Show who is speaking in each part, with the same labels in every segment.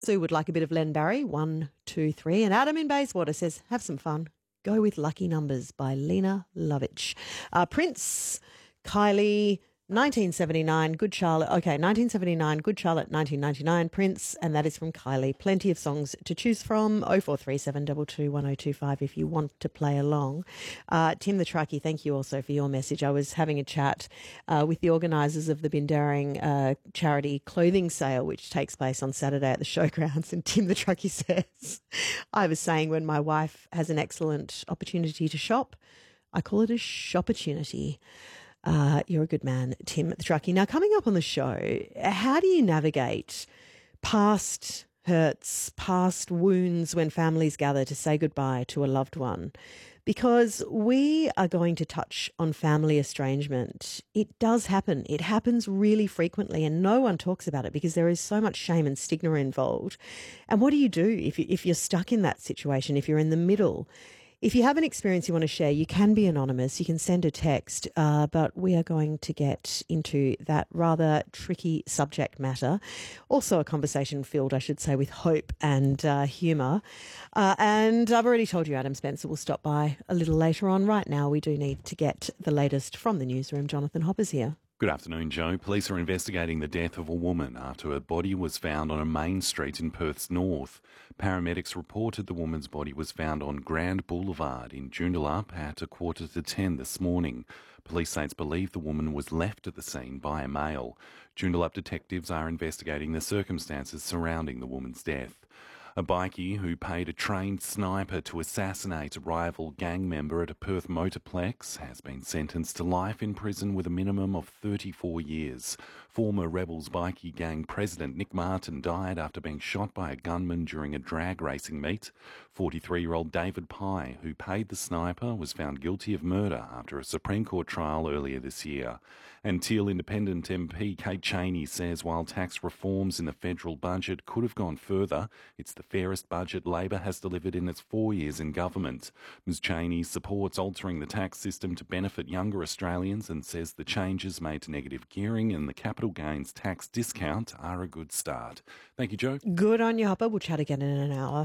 Speaker 1: Sue would like a bit of Len Barry, 1, 2, 3. And Adam in Bayswater says, have some fun. Go with Lucky Numbers by Lena Lovitch. Prince, Kylie, 1979, Good Charlotte. Okay, 1979, Good Charlotte, 1999, Prince, and that is from Kylie. Plenty of songs to choose from. 0437 22 1025 if you want to play along. Tim the Truckie, thank you also for your message. I was having a chat with the organisers of the Bindaring charity clothing sale, which takes place on Saturday at the showgrounds, and Tim the Truckie says, I was saying when my wife has an excellent opportunity to shop, I call it a shopportunity. You're a good man, Tim the Truckie. Now, coming up on the show, how do you navigate past hurts, past wounds when families gather to say goodbye to a loved one? Because we are going to touch on family estrangement. It does happen. It happens really frequently and no one talks about it because there is so much shame and stigma involved. And what do you do if you're stuck in that situation, if you're in the middle? If you have an experience you want to share, you can be anonymous. You can send a text, but we are going to get into that rather tricky subject matter. Also a conversation filled, I should say, with hope and humour. And I've already told you Adam Spencer will stop by a little later on. Right now, we do need to get the latest from the newsroom. Jonathan Hopper's here.
Speaker 2: Good afternoon, Joe. Police are investigating the death of a woman after her body was found on a main street in Perth's north. Paramedics reported the woman's body was found on Grand Boulevard in Joondalup at 9:45 this morning. Police say it's believed the woman was left at the scene by a male. Joondalup detectives are investigating the circumstances surrounding the woman's death. A bikie who paid a trained sniper to assassinate a rival gang member at a Perth motorplex has been sentenced to life in prison with a minimum of 34 years. Former Rebels bikie gang president Nick Martin died after being shot by a gunman during a drag racing meet. 43-year-old David Pye, who paid the sniper, was found guilty of murder after a Supreme Court trial earlier this year. And Teal Independent MP Kate Chaney says while tax reforms in the federal budget could have gone further, it's the fairest budget Labor has delivered in its 4 years in government. Ms Chaney supports altering the tax system to benefit younger Australians and says the changes made to negative gearing and the capital gains tax discount are a good start. Thank you, Joe.
Speaker 1: Good on you, Hopper. We'll chat again in an hour.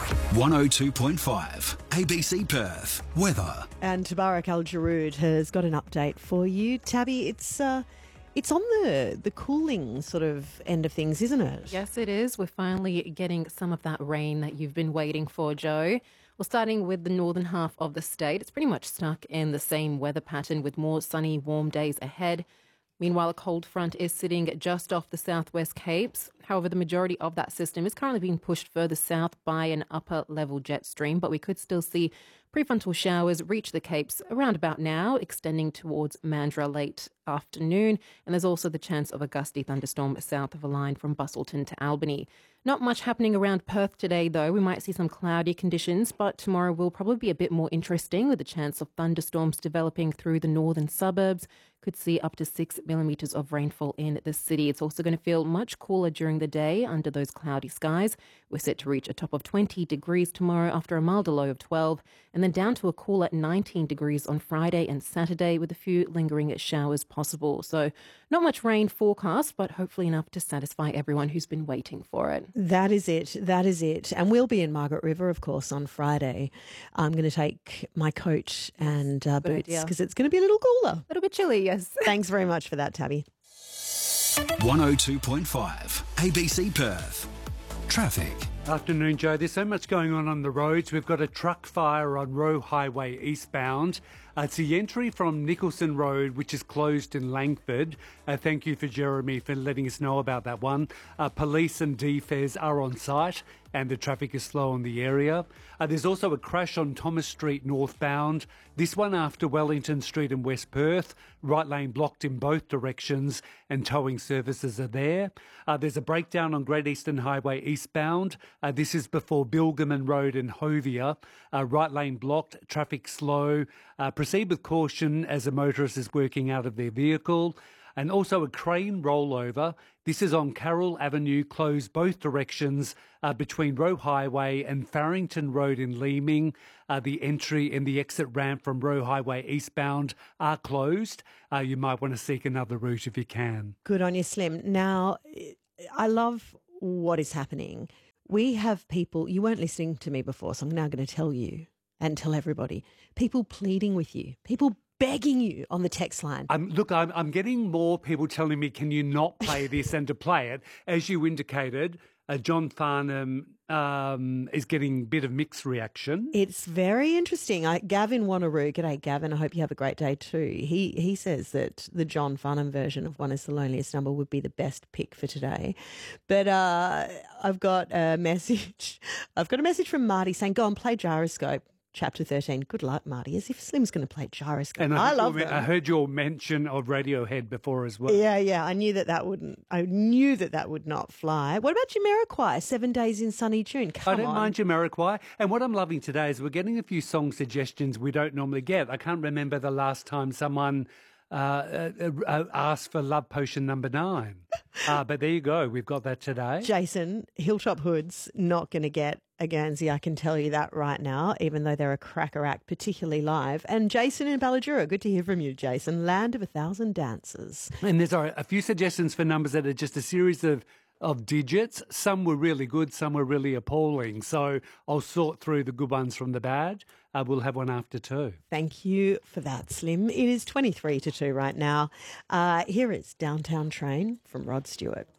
Speaker 3: 102.5 ABC Perth. Weather.
Speaker 1: And Tabarak Al-Jarood has got an update for you. Tabby, it's on the cooling sort of end of things, isn't it?
Speaker 4: Yes, it is. We're finally getting some of that rain that you've been waiting for, Joe. Well, starting with the northern half of the state, it's pretty much stuck in the same weather pattern with more sunny, warm days ahead. Meanwhile, a cold front is sitting just off the southwest Capes. However, the majority of that system is currently being pushed further south by an upper-level jet stream, but we could still see prefrontal showers reach the Capes around about now, extending towards Mandurah late afternoon. And there's also the chance of a gusty thunderstorm south of a line from Busselton to Albany. Not much happening around Perth today, though. We might see some cloudy conditions, but tomorrow will probably be a bit more interesting with the chance of thunderstorms developing through the northern suburbs. Could see up to 6 millimetres of rainfall in the city. It's also going to feel much cooler during the day under those cloudy skies. We're set to reach a top of 20 degrees tomorrow after a milder low of 12, and then down to a cooler 19 degrees on Friday and Saturday with a few lingering showers possible. So not much rain forecast, but hopefully enough to satisfy everyone who's been waiting for it.
Speaker 1: That is it. That is it. And we'll be in Margaret River, of course, on Friday. I'm going to take my coat and boots because it's going to be a little cooler.
Speaker 4: A little bit chilly, yes.
Speaker 1: Thanks very much for that, Tabby.
Speaker 3: 102.5 ABC Perth. Traffic.
Speaker 5: Afternoon, Joe. There's so much going on the roads. We've got a truck fire on Roe Highway eastbound. It's the entry from Nicholson Road, which is closed in Langford. Thank you for Jeremy for letting us know about that one. Police and DFES are on site and the traffic is slow in the area. There's also a crash on Thomas Street northbound. This one after Wellington Street in West Perth. Right lane blocked in both directions and towing services are there. There's a breakdown on Great Eastern Highway eastbound. This is before Bilgerman Road in Hovia. Right lane blocked, traffic slow. Proceed with caution as a motorist is working out of their vehicle. And also a crane rollover. This is on Carroll Avenue, closed both directions between Roe Highway and Farrington Road in Leeming. The entry and the exit ramp from Roe Highway eastbound are closed. You might want to seek another route if you can.
Speaker 1: Good on you, Slim. Now, I love what is happening. We have people, you weren't listening to me before, so I'm now going to tell you and tell everybody, people pleading with you, people begging you on the text line.
Speaker 5: Look, I'm getting more people telling me, can you not play this and to play it? As you indicated, John Farnham is getting a bit of mixed reaction.
Speaker 1: It's very interesting. Gavin Wanneroo, g'day Gavin, I hope you have a great day too. He says that the John Farnham version of One Is the Loneliest Number would be the best pick for today. But I've got a message from Marty saying, go and play Gyroscope. Chapter 13. Good luck, Marty. As if Slim's going to play Gyroscope.
Speaker 5: And
Speaker 1: I love them.
Speaker 5: I heard your mention of Radiohead before as well.
Speaker 1: Yeah. I knew that would not fly. What about Jamiroquai? 7 Days in Sunny Tune.
Speaker 5: I don't mind Jamiroquai. And what I'm loving today is we're getting a few song suggestions we don't normally get. I can't remember the last time someone asked for Love Potion number 9. But there you go. We've got that today.
Speaker 1: Jason, Hilltop Hood's not going to get a Guernsey, I can tell you that right now, even though they're a cracker act, particularly live. And Jason in Ballajura, good to hear from you, Jason. Land of 1,000 Dancers.
Speaker 5: And there's a few suggestions for numbers that are just a series of digits. Some were really good, some were really appalling. So I'll sort through the good ones from the bad. We'll have one after 2.
Speaker 1: Thank you for that, Slim. It is 23 to 2 right now. Here is Downtown Train from Rod Stewart.